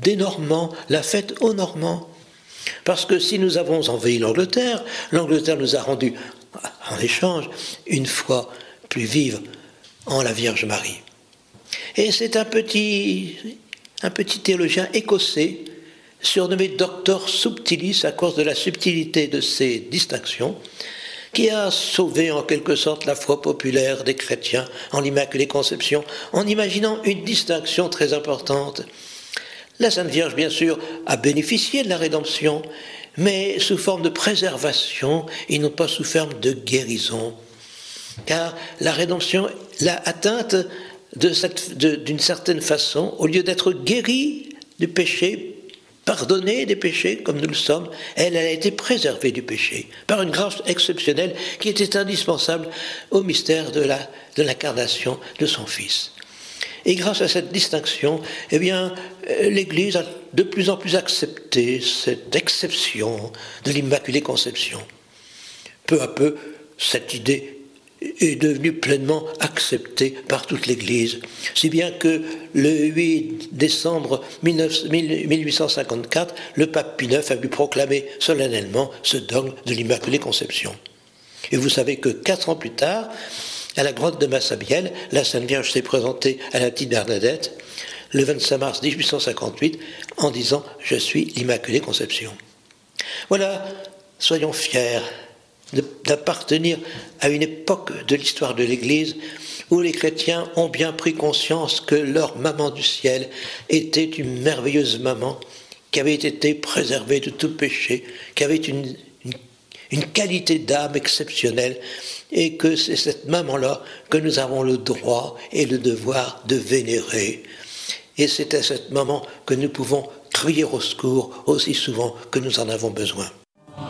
des Normands, la fête aux Normands. Parce que si nous avons envahi l'Angleterre, l'Angleterre nous a rendu, en échange, une foi plus vive en la Vierge Marie. Et c'est un petit théologien écossais, surnommé Doctor Subtilis à cause de la subtilité de ses distinctions, qui a sauvé en quelque sorte la foi populaire des chrétiens en l'Immaculée Conception, en imaginant une distinction très importante. La Sainte Vierge, bien sûr, a bénéficié de la rédemption, mais sous forme de préservation et non pas sous forme de guérison. Car la rédemption l'a atteinte d'une certaine façon, au lieu d'être guérie du péché, pardonnée des péchés comme nous le sommes, elle a été préservée du péché par une grâce exceptionnelle qui était indispensable au mystère de l'incarnation de son Fils. Et grâce à cette distinction, eh bien, l'Église a de plus en plus accepté cette exception de l'Immaculée Conception. Peu à peu, cette idée est devenue pleinement acceptée par toute l'Église, si bien que le 8 décembre 1854, le pape Pie IX a dû proclamer solennellement ce dogme de l'Immaculée Conception. Et vous savez que 4 ans plus tard, à la grotte de Massabielle, la Sainte Vierge s'est présentée à la petite Bernadette le 25 mars 1858 en disant « Je suis l'Immaculée Conception ». Voilà, soyons fiers d'appartenir à une époque de l'histoire de l'Église où les chrétiens ont bien pris conscience que leur maman du ciel était une merveilleuse maman qui avait été préservée de tout péché, qui avait une qualité d'âme exceptionnelle, et que c'est cette maman-là que nous avons le droit et le devoir de vénérer. Et c'est à cette maman que nous pouvons crier au secours aussi souvent que nous en avons besoin.